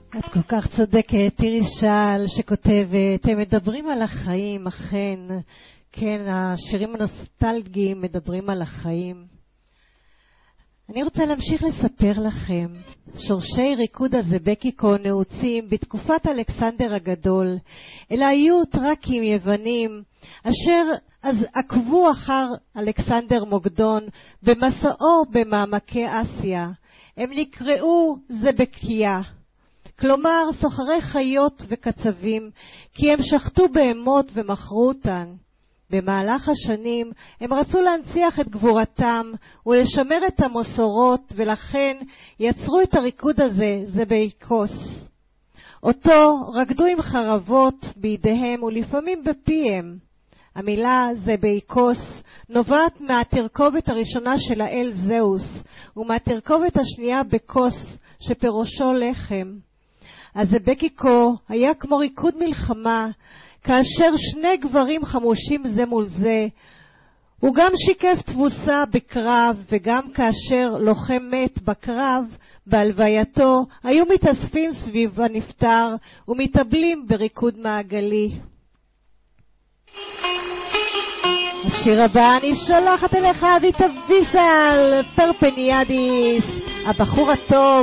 את כל כך צודקת, איריס שעל שכותבת, הם מדברים על החיים, אכן, כן, השירים הנוסטלגיים מדברים על החיים. אני רוצה להמשיך לספר לכם, שורשי ריקוד הזבקיקו נעוצים בתקופת אלכסנדר הגדול, אלא היו טרקים יוונים, אשר אז עקבו אחר אלכסנדר מוקדון במסעו במעמקי אסיה. הם נקראו זבקיה. כלומר סוחרי חיות וקצבים, כי הם שחטו בהמות ומכרו אותן. במהלך השנים הם רצו להנציח את גבורתם ולשמר את המסורות, ולכן יצרו את הריקוד הזה, זבקיקוס. אותו רקדו עם חרבות בידיהם ולפעמים בפיהם. המילה זבקיקוס נובעת מהתרכובת הראשונה של האל זהוס, ומהתרכובת השנייה בקוס, שפירושו לחם. הזבקיקו היה כמו ריקוד מלחמה, כאשר שני גברים חמושים זה מול זה. הוא גם שיקף תבוסה בקרב, וגם כאשר לוחם מת בקרב, בהלווייתו היו מתאספים סביב הנפטר ומתאבלים בריקוד מעגלי. השיר הבא אני שולחת אליך, אביטה ויזל, פרפניאדיס, הבחור הטוב